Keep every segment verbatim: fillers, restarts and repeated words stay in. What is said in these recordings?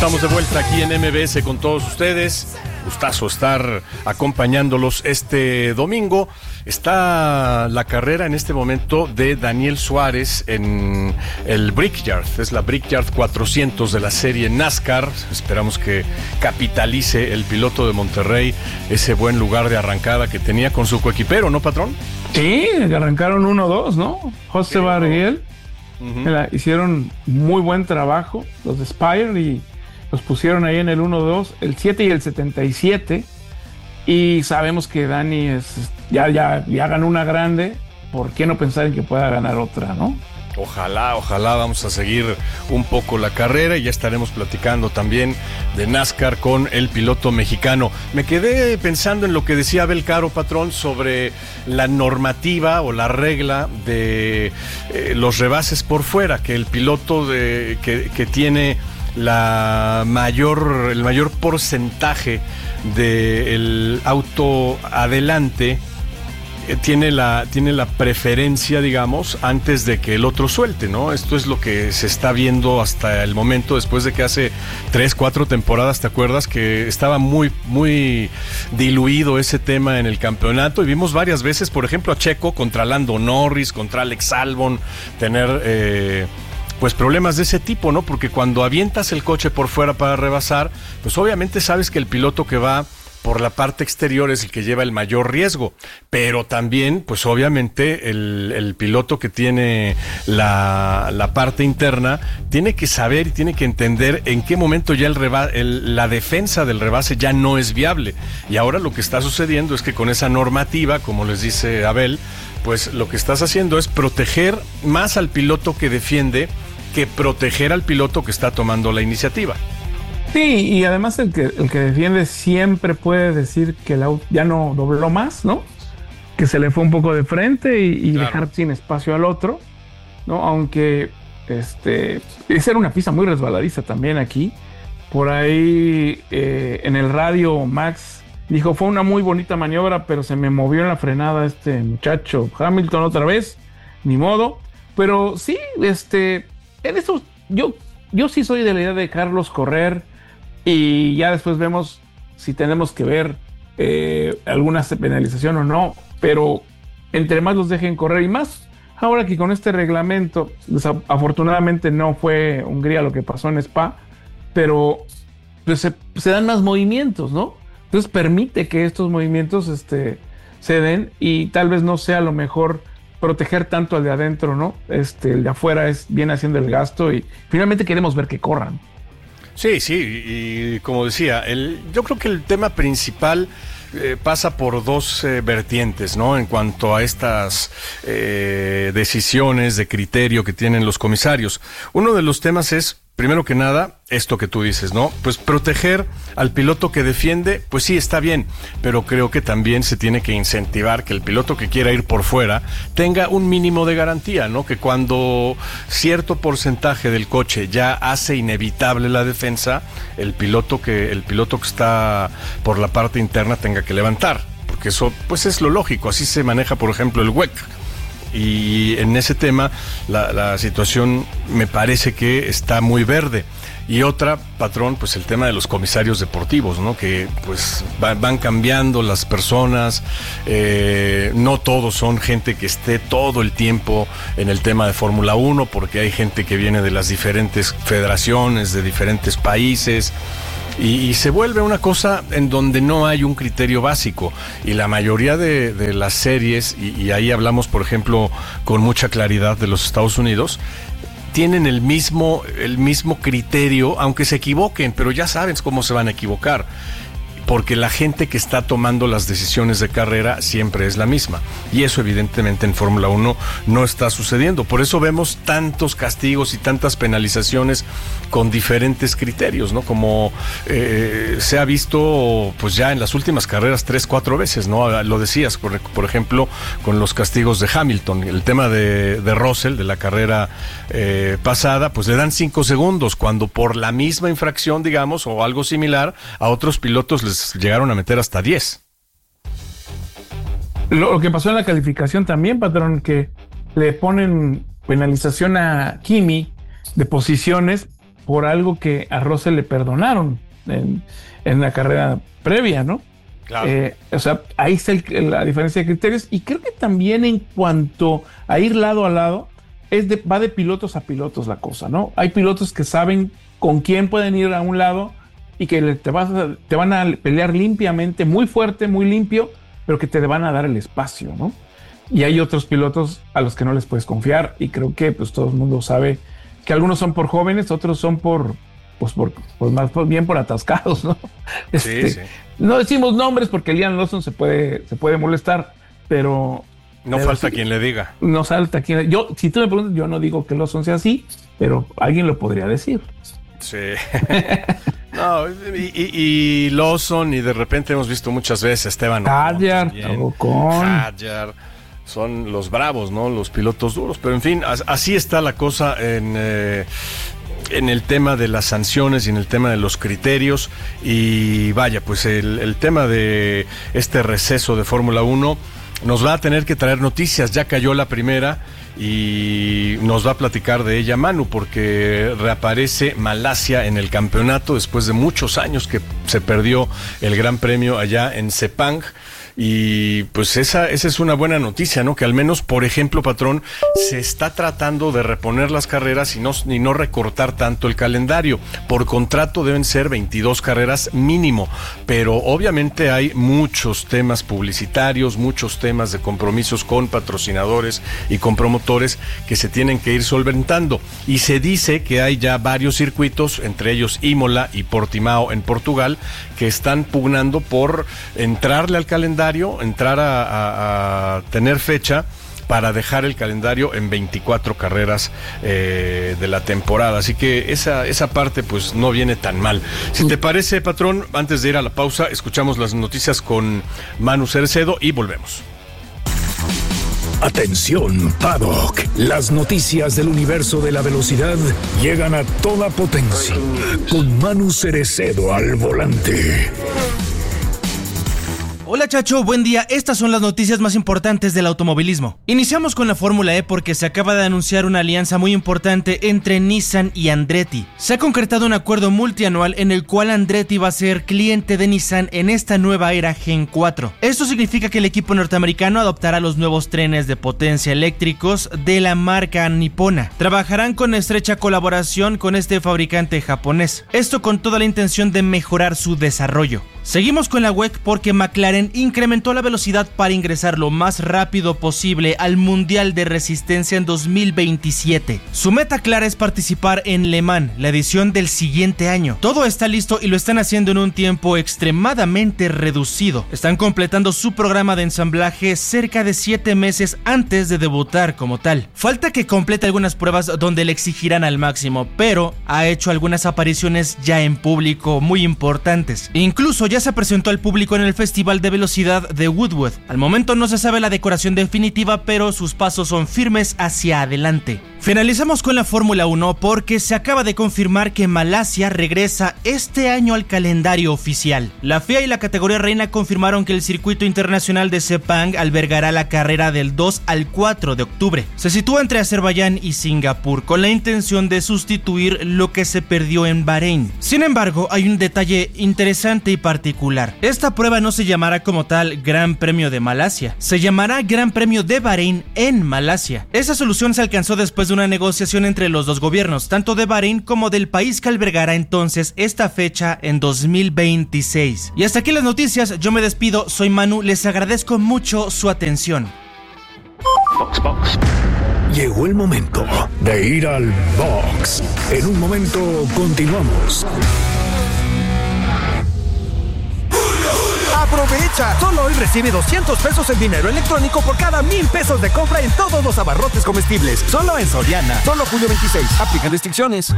Estamos de vuelta aquí en M B S con todos ustedes. Gustazo estar acompañándolos este domingo. Está la carrera en este momento de Daniel Suárez en el Brickyard. Es la Brickyard cuatrocientos de la serie NASCAR. Esperamos que capitalice el piloto de Monterrey ese buen lugar de arrancada que tenía con su coequipero, ¿no, patrón? Sí, arrancaron uno dos, ¿no? José sí, Barriel. Uh-huh. Hicieron muy buen trabajo los de Spire y los pusieron ahí en el uno dos, el siete y el setenta y siete. Y sabemos que Dani es, ya, ya, ya ganó una grande. ¿Por qué no pensar en que pueda ganar otra, no? Ojalá, ojalá. Vamos a seguir un poco la carrera y ya estaremos platicando también de NASCAR con el piloto mexicano. Me quedé pensando en lo que decía Abel Caro, patrón, sobre la normativa o la regla de eh, los rebases por fuera, que el piloto de, que, que tiene la mayor, el mayor porcentaje del auto adelante eh, tiene la, tiene la preferencia, digamos, antes de que el otro suelte, ¿no? Esto es lo que se está viendo hasta el momento, después de que hace tres, cuatro temporadas, ¿te acuerdas? Que estaba muy, muy diluido ese tema en el campeonato y vimos varias veces, por ejemplo, a Checo contra Lando Norris, contra Alex Albon, tener eh, pues problemas de ese tipo, ¿no? Porque cuando avientas el coche por fuera para rebasar, pues obviamente sabes que el piloto que va por la parte exterior es el que lleva el mayor riesgo, pero también, pues obviamente, el, el piloto que tiene la, la parte interna tiene que saber y tiene que entender en qué momento ya el reba, el, la defensa del rebase ya no es viable. Y ahora lo que está sucediendo es que con esa normativa, como les dice Abel, pues lo que estás haciendo es proteger más al piloto que defiende que proteger al piloto que está tomando la iniciativa. Sí, y además el que, el que defiende siempre puede decir que el auto ya no dobló más, ¿no? Que se le fue un poco de frente y, y claro, dejar sin espacio al otro, ¿no? Aunque este, esa era una pista muy resbaladiza también aquí. Por ahí eh, en el radio Max dijo, fue una muy bonita maniobra, pero se me movió en la frenada este muchacho Hamilton otra vez, ni modo. Pero sí, este, en esto yo, yo sí soy de la idea de dejarlos correr y ya después vemos si tenemos que ver eh, alguna penalización o no, pero entre más los dejen correr y más ahora que con este reglamento, afortunadamente no fue Hungría lo que pasó en Spa, pero pues se, se dan más movimientos, ¿no? Entonces permite que estos movimientos este, se den y tal vez no sea lo mejor proteger tanto al de adentro, ¿no? Este, el de afuera es, viene haciendo el gasto y finalmente queremos ver que corran. Sí, sí, y como decía, el, yo creo que el tema principal eh, pasa por dos eh, vertientes, ¿no? En cuanto a estas eh, decisiones de criterio que tienen los comisarios. Uno de los temas es, primero que nada, esto que tú dices, ¿no? Pues proteger al piloto que defiende, pues sí, está bien, pero creo que también se tiene que incentivar que el piloto que quiera ir por fuera tenga un mínimo de garantía, ¿no? Que cuando cierto porcentaje del coche ya hace inevitable la defensa, el piloto que, el piloto que está por la parte interna tenga que levantar, porque eso, pues es lo lógico, así se maneja, por ejemplo, el W E C. Y en ese tema la, la situación me parece que está muy verde. Y otra, patrón, pues el tema de los comisarios deportivos, ¿no? Que pues va, van cambiando las personas, eh, no todos son gente que esté todo el tiempo en el tema de Fórmula uno, porque hay gente que viene de las diferentes federaciones, de diferentes países. Y, y se vuelve una cosa en donde no hay un criterio básico y la mayoría de, de las series, y, y ahí hablamos por ejemplo con mucha claridad de los Estados Unidos, tienen el mismo, el mismo criterio, aunque se equivoquen, pero ya sabes cómo se van a equivocar, porque la gente que está tomando las decisiones de carrera siempre es la misma, y eso evidentemente en Fórmula uno no está sucediendo. Por eso vemos tantos castigos y tantas penalizaciones con diferentes criterios, ¿no? Como eh, se ha visto pues ya en las últimas carreras tres, cuatro veces, ¿no? Lo decías, por, por ejemplo, con los castigos de Hamilton, el tema de, de Russell, de la carrera eh, pasada, pues le dan cinco segundos, cuando por la misma infracción, digamos, o algo similar, a otros pilotos les llegaron a meter hasta diez. Lo, lo que pasó en la calificación también, patrón, que le ponen penalización a Kimi de posiciones por algo que a Russell le perdonaron en, en la carrera previa, ¿no? Claro. Eh, o sea, ahí está el, la diferencia de criterios. Y creo que también en cuanto a ir lado a lado, es de, va de pilotos a pilotos la cosa, ¿no? Hay pilotos que saben con quién pueden ir a un lado y que te, vas a, te van a pelear limpiamente, muy fuerte, muy limpio, pero que te van a dar el espacio, ¿no? Y hay otros pilotos a los que no les puedes confiar, y creo que pues todo el mundo sabe que algunos son por jóvenes, otros son por, pues, por, pues más bien por atascados, ¿no? Este, sí, sí. No decimos nombres porque Liam Lawson se puede, se puede molestar, pero... No pero falta sí, quien le diga. No falta quien... Yo, si tú me preguntas, yo no digo que Lawson sea así, pero alguien lo podría decir. Sí. No, y, y, y Lawson, y de repente hemos visto muchas veces Esteban Hadjar, Ocon. Hadjar, son los bravos, ¿no? Los pilotos duros. Pero en fin, así está la cosa en, eh, en el tema de las sanciones y en el tema de los criterios. Y vaya, pues el, el tema de este receso de Fórmula uno nos va a tener que traer noticias. Ya cayó la primera y nos va a platicar de ella Manu, porque reaparece Malasia en el campeonato después de muchos años que se perdió el Gran Premio allá en Sepang. Y pues esa, esa es una buena noticia, ¿no? Que al menos, por ejemplo, patrón, se está tratando de reponer las carreras y no, y no recortar tanto el calendario. Por contrato deben ser veintidós carreras mínimo, pero obviamente hay muchos temas publicitarios, muchos temas de compromisos con patrocinadores y con promotores que se tienen que ir solventando. Y se dice que hay ya varios circuitos, entre ellos Imola y Portimao en Portugal, que están pugnando por entrarle al calendario, entrar a, a, a tener fecha para dejar el calendario en veinticuatro carreras eh, de la temporada. Así que esa, esa parte pues no viene tan mal. Si te parece, patrón, antes de ir a la pausa, escuchamos las noticias con Manu Cerecedo y volvemos. Atención, Paddock. Las noticias del universo de la velocidad llegan a toda potencia con Manu Cerecedo al volante. Hola Chacho, buen día. Estas son las noticias más importantes del automovilismo. Iniciamos con la Fórmula E porque se acaba de anunciar una alianza muy importante entre Nissan y Andretti. Se ha concretado un acuerdo multianual en el cual Andretti va a ser cliente de Nissan en esta nueva era Gen cuatro. Esto significa que el equipo norteamericano adoptará los nuevos trenes de potencia eléctricos de la marca nipona. Trabajarán con estrecha colaboración con este fabricante japonés. Esto con toda la intención de mejorar su desarrollo. Seguimos con la W E C porque McLaren incrementó la velocidad para ingresar lo más rápido posible al Mundial de Resistencia en dos mil veintisiete. Su meta clara es participar en Le Mans, la edición del siguiente año. Todo está listo y lo están haciendo en un tiempo extremadamente reducido. Están completando su programa de ensamblaje cerca de siete meses antes de debutar como tal. Falta que complete algunas pruebas donde le exigirán al máximo, pero ha hecho algunas apariciones ya en público muy importantes. Incluso ya se presentó al público en el Festival de Velocidad de Goodwood. Al momento no se sabe la decoración definitiva, pero sus pasos son firmes hacia adelante. Finalizamos con la Fórmula uno porque se acaba de confirmar que Malasia regresa este año al calendario oficial. La F I A y la categoría reina confirmaron que el circuito internacional de Sepang albergará la carrera del dos al cuatro de octubre. Se sitúa entre Azerbaiyán y Singapur con la intención de sustituir lo que se perdió en Bahrein. Sin embargo, hay un detalle interesante y particular. Esta prueba no se llamará como tal Gran Premio de Malasia, se llamará Gran Premio de Bahrein en Malasia. Esa solución se alcanzó después de una negociación entre los dos gobiernos, tanto de Bahrein como del país que albergará entonces esta fecha en dos mil veintiséis. Y hasta aquí las noticias, yo me despido, soy Manu, les agradezco mucho su atención. Box, box. Llegó el momento de ir al box. En un momento continuamos. ¡Aprovecha! Solo hoy recibe doscientos pesos en dinero electrónico por cada mil pesos de compra en todos los abarrotes comestibles. Solo en Soriana. Solo julio veintiséis. Aplican restricciones.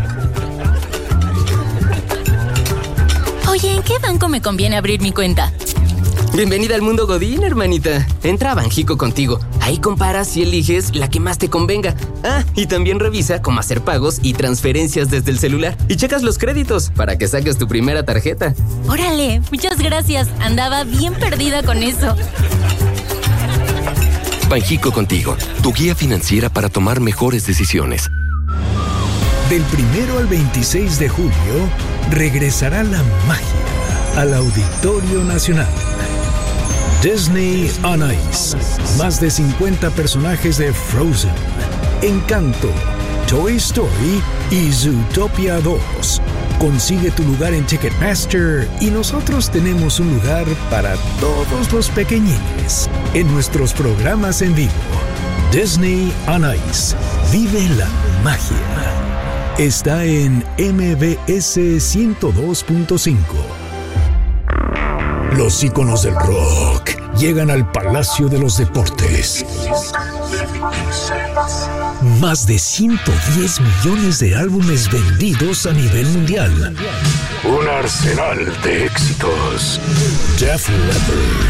Oye, ¿en qué banco me conviene abrir mi cuenta? Bienvenida al mundo Godín, hermanita. Entra a Banjico Contigo. Ahí comparas y eliges la que más te convenga. Ah, y también revisa cómo hacer pagos y transferencias desde el celular. Y checas los créditos para que saques tu primera tarjeta. Órale, muchas gracias. Andaba bien perdida con eso. Banjico Contigo, tu guía financiera para tomar mejores decisiones. Del primero al veintiséis de julio, regresará la magia al Auditorio Nacional. Disney on Ice. Más de cincuenta personajes de Frozen, Encanto, Toy Story y Zootopia dos. Consigue tu lugar en Ticketmaster y nosotros tenemos un lugar para todos los pequeñines en nuestros programas en vivo. Disney on Ice. Vive la magia. Está en M B S ciento dos punto cinco. Los íconos del rock llegan al Palacio de los Deportes. Más de ciento diez millones de álbumes vendidos a nivel mundial. Un arsenal de éxitos. Def Leppard,